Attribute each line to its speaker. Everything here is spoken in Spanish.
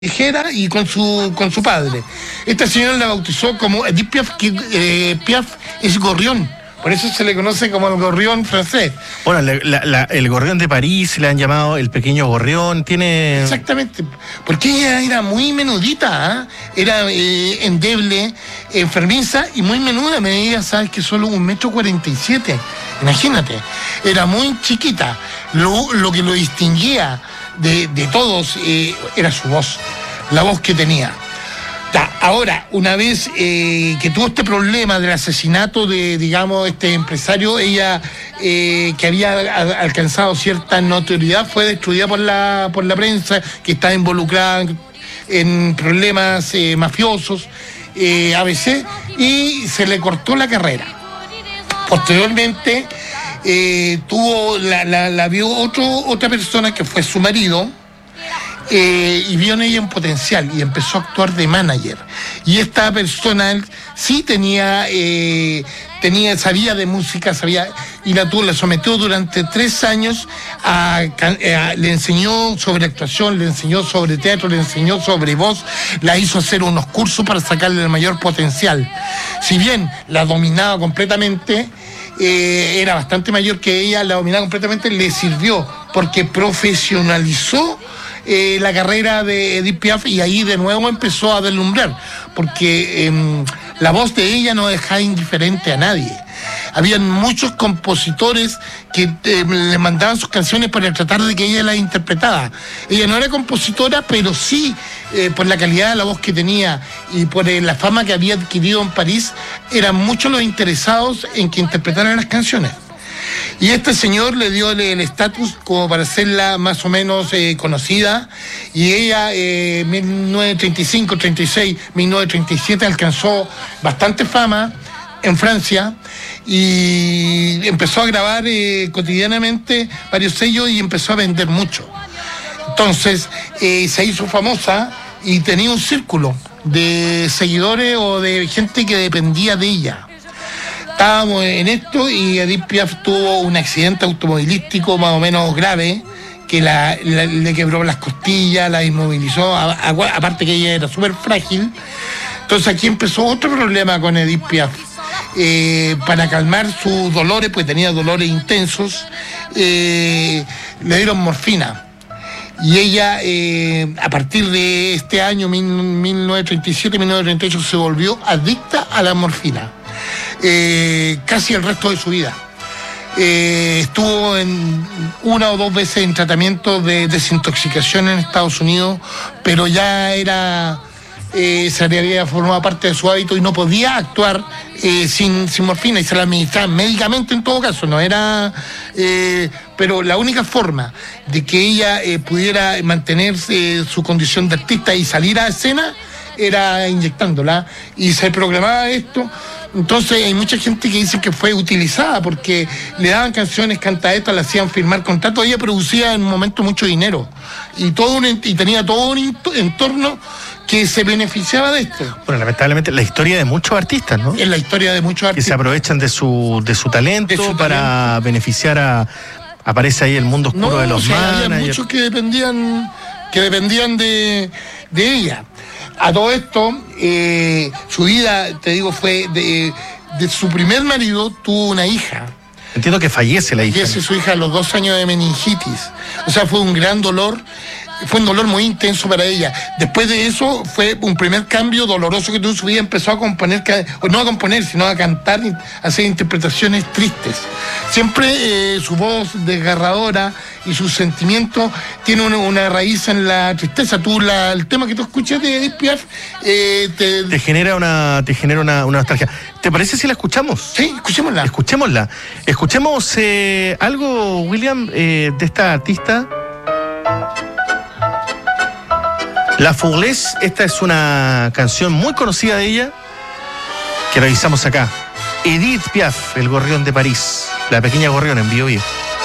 Speaker 1: callejera y con su padre. Esta señora la bautizó como Edith Piaf, que Piaf es gorrión, por eso se le conoce como el gorrión francés.
Speaker 2: Bueno, el gorrión de París le han llamado el pequeño gorrión, tiene...
Speaker 1: Exactamente, porque ella era muy menudita, era endeble, enfermiza y muy menuda, medía, sabes que solo 1,47 m, imagínate, era muy chiquita. Lo que lo distinguía de todos era su voz, la voz que tenía. Ahora, una vez que tuvo este problema del asesinato de, digamos, este empresario, ella, que había alcanzado cierta notoriedad, fue destruida por la prensa, que estaba involucrada en problemas mafiosos, ABC, y se le cortó la carrera. Posteriormente, la vio otra persona que fue su marido, y vio en ella un potencial y empezó a actuar de manager. Y esta persona sí sabía de música, y la sometió durante 3 años le enseñó sobre actuación, le enseñó sobre teatro, le enseñó sobre voz, la hizo hacer unos cursos para sacarle el mayor potencial. Si bien la dominaba completamente, era bastante mayor que ella, la dominaba completamente, le sirvió porque profesionalizó la carrera de Edith Piaf, y ahí de nuevo empezó a deslumbrar, porque la voz de ella no dejaba indiferente a nadie. Habían muchos compositores que le mandaban sus canciones para tratar de que ella las interpretara. Ella no era compositora, pero sí, por la calidad de la voz que tenía y por la fama que había adquirido en París, eran muchos los interesados en que interpretaran las canciones. Y este señor le dio el estatus como para hacerla más o menos conocida, y ella 1935, 36, 1937 alcanzó bastante fama en Francia y empezó a grabar cotidianamente varios sellos y empezó a vender mucho. Entonces se hizo famosa y tenía un círculo de seguidores o de gente que dependía de ella. Estábamos en esto y Edith Piaf tuvo un accidente automovilístico más o menos grave que le quebró las costillas, la inmovilizó, aparte que ella era súper frágil. Entonces aquí empezó otro problema con Edith Piaf. Para calmar sus dolores, pues tenía dolores intensos, le dieron morfina. Y ella, a partir de este año, 1937-1938, se volvió adicta a la morfina. Casi el resto de su vida. Estuvo 1 o 2 veces en tratamiento de desintoxicación en Estados Unidos, pero ya se había formado parte de su hábito y no podía actuar sin morfina, y se la administraban médicamente en todo caso, no era... pero la única forma de que ella pudiera mantener su condición de artista y salir a escena era inyectándola, y se programaba esto. Entonces hay mucha gente que dice que fue utilizada porque le daban canciones, cantadetas, le hacían firmar contratos. Ella producía en un momento mucho dinero y tenía todo un entorno que se beneficiaba de esto.
Speaker 2: Bueno, lamentablemente la historia de muchos artistas, ¿no?
Speaker 1: Es la historia de muchos artistas.
Speaker 2: Que se aprovechan de su talento para beneficiar aparece ahí el mundo oscuro de los managers.
Speaker 1: Había muchos que dependían de ella. A todo esto, su vida, te digo, fue de su primer marido, tuvo una hija.
Speaker 2: Entiendo que fallece la hija.
Speaker 1: Fallece su hija a los 2 años de meningitis. O sea, fue un gran dolor. Fue un dolor muy intenso para ella. Después de eso, fue un primer cambio doloroso que tuvo en su vida. Empezó a componer, no a componer, sino a cantar, a hacer interpretaciones tristes. Siempre su voz desgarradora y sus sentimientos tienen una raíz en la tristeza. El tema que tú escuchas de Edith Piaf
Speaker 2: te genera una nostalgia. ¿Te parece si la escuchamos?
Speaker 1: Sí, escuchémosla.
Speaker 2: Escuchemos algo, William, de esta artista. La Fourlaise, esta es una canción muy conocida de ella que revisamos acá. Edith Piaf, el gorrión de París, la pequeña gorrión en Bio Bio.